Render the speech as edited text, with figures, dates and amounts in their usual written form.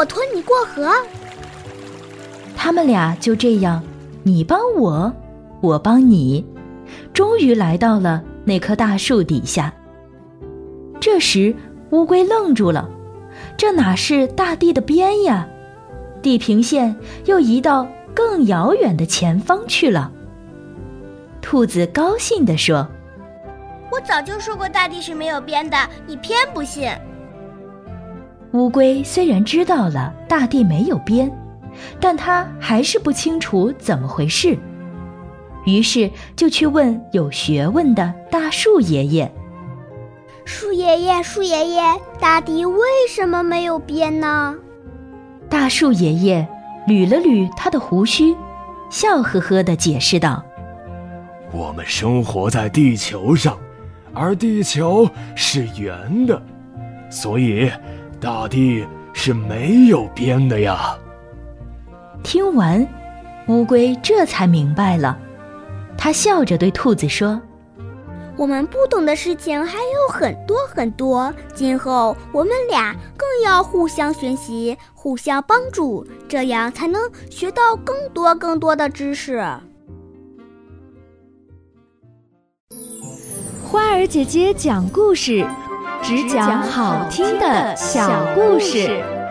我拖你过河。 他们俩就这样，你帮我，我帮你，终于来到了那棵大树底下。这时乌龟愣住了，这哪是大地的边呀？地平线又移到更遥远的前方去了。兔子高兴地说： 我早就说过大地是没有边的，你偏不信。 乌龟虽然知道了大地没有边，但它还是不清楚怎么回事，于是就去问有学问的大树爷爷。 树爷爷，树爷爷，大地为什么没有边呢？ 大树爷爷捋了捋他的胡须，笑呵呵地解释道： 我们生活在地球上，而地球是圆的，所以大地是没有边的呀。 听完，乌龟这才明白了，他笑着对兔子说： 我们不懂的事情还有很多很多，今后我们俩更要互相学习，互相帮助，这样才能学到更多更多的知识。 花儿姐姐讲故事，只讲好听的小故事。